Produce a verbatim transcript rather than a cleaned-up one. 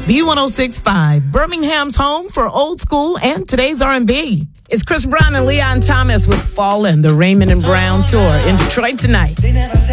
B one oh six point five, Birmingham's home for old school and today's R and B. It's Chris Brown and Leon Thomas with Fallin', the Raymond and Brown Tour in Detroit tonight.